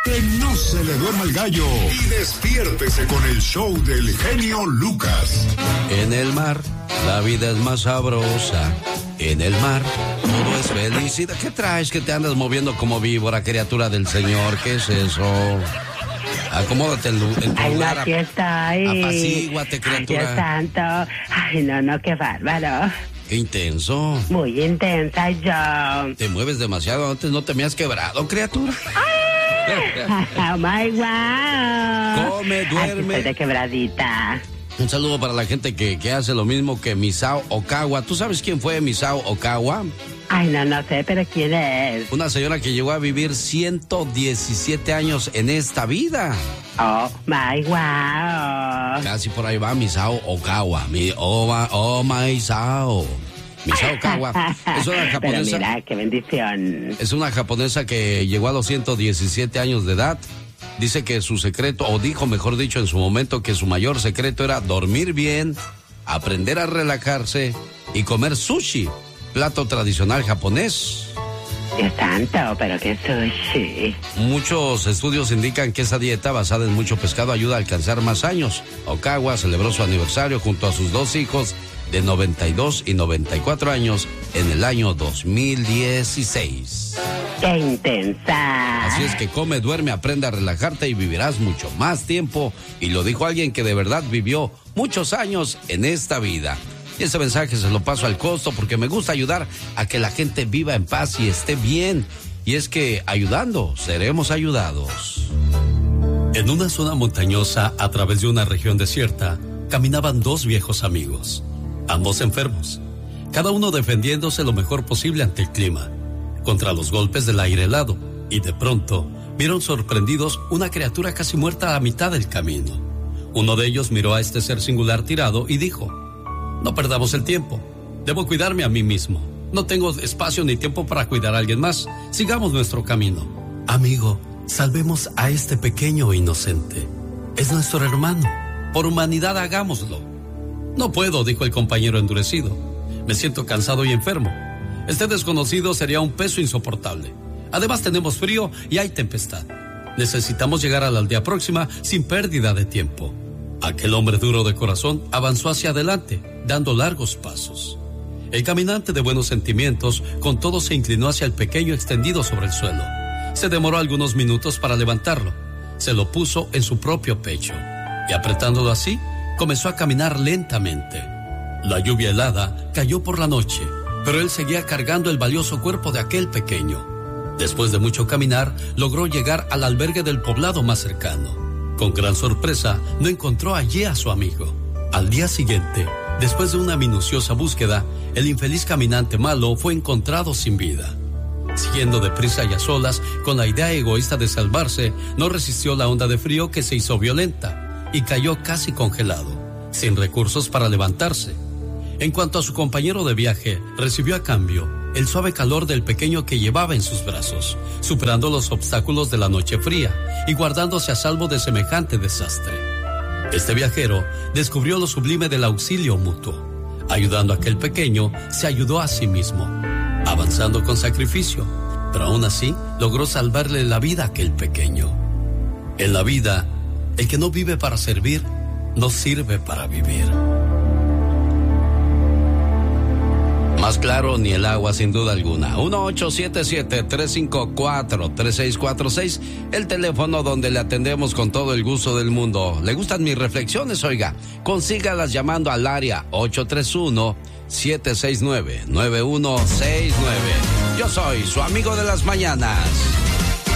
Que no se le duerma el gallo y despiértese con el show del genio Lucas. En el mar, la vida es más sabrosa. En el mar, todo es felicidad. ¿Qué traes que te andas moviendo como víbora, criatura del Señor? ¿Qué es eso? Acomódate en tu lugar. Aquí estoy. Apacíguate, criatura. Ay, Dios santo. Ay, no, qué bárbaro. Qué intenso. Muy intensa yo. Te mueves demasiado. Antes no te me has quebrado, criatura. Oh my wow. Come, duerme. Estoy de quebradita. Un saludo para la gente que hace lo mismo que Misao Okawa. ¿Tú sabes quién fue Misao Okawa? Ay, no sé, pero ¿quién es? Una señora que llegó a vivir 117 años en esta vida. Oh my wow. Casi por ahí va Misao Okawa. Misao Okawa. Es una japonesa. Pero mira, qué bendición. Es una japonesa que llegó a los 117 años de edad. Dice que su secreto, o dijo mejor dicho en su momento, que su mayor secreto era dormir bien, aprender a relajarse y comer sushi, plato tradicional japonés. Dios santo, pero qué sushi. Muchos estudios indican que esa dieta basada en mucho pescado ayuda a alcanzar más años. Okawa celebró su aniversario junto a sus dos hijos de 92 y 94 años en el año 2016. ¡Qué intensa! Así es que come, duerme, aprende a relajarte y vivirás mucho más tiempo. Y lo dijo alguien que de verdad vivió muchos años en esta vida. Y ese mensaje se lo paso al costo porque me gusta ayudar a que la gente viva en paz y esté bien. Y es que ayudando, seremos ayudados. En una zona montañosa, a través de una región desierta, caminaban dos viejos amigos, ambos enfermos, cada uno defendiéndose lo mejor posible ante el clima, contra los golpes del aire helado, y de pronto vieron sorprendidos una criatura casi muerta a mitad del camino. Uno de ellos miró a este ser singular tirado y dijo: no perdamos el tiempo, debo cuidarme a mí mismo, no tengo espacio ni tiempo para cuidar a alguien más, sigamos nuestro camino. Amigo, salvemos a este pequeño inocente, es nuestro hermano, por humanidad hagámoslo. No puedo, dijo el compañero endurecido, me siento cansado y enfermo. Este desconocido sería un peso insoportable. Además tenemos frío y hay tempestad. Necesitamos llegar a la aldea próxima sin pérdida de tiempo. Aquel hombre duro de corazón avanzó hacia adelante, dando largos pasos. El caminante de buenos sentimientos con todo se inclinó hacia el pequeño extendido sobre el suelo. Se demoró algunos minutos para levantarlo. Se lo puso en su propio pecho y apretándolo así, comenzó a caminar lentamente. La lluvia helada cayó por la noche, pero él seguía cargando el valioso cuerpo de aquel pequeño. Después de mucho caminar, logró llegar al albergue del poblado más cercano. Con gran sorpresa, no encontró allí a su amigo. Al día siguiente, después de una minuciosa búsqueda, el infeliz caminante malo fue encontrado sin vida. Siguiendo deprisa y a solas, con la idea egoísta de salvarse, no resistió la onda de frío que se hizo violenta y cayó casi congelado, sin recursos para levantarse. En cuanto a su compañero de viaje, recibió a cambio el suave calor del pequeño que llevaba en sus brazos, superando los obstáculos de la noche fría y guardándose a salvo de semejante desastre. Este viajero descubrió lo sublime del auxilio mutuo. Ayudando a aquel pequeño, se ayudó a sí mismo, avanzando con sacrificio, pero aún así logró salvarle la vida a aquel pequeño. En la vida, el que no vive para servir, no sirve para vivir. Más claro ni el agua, sin duda alguna. 1877-354-3646, el teléfono donde le atendemos con todo el gusto del mundo. ¿Le gustan mis reflexiones? Oiga, consígalas llamando al área 831-769-9169. Yo soy su amigo de las mañanas.